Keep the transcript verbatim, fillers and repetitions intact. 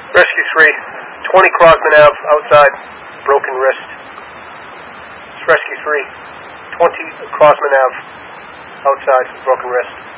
Rescue three, twenty Crosman Ave, outside, broken wrist. It's Rescue three, twenty Crosman Ave, outside, broken wrist.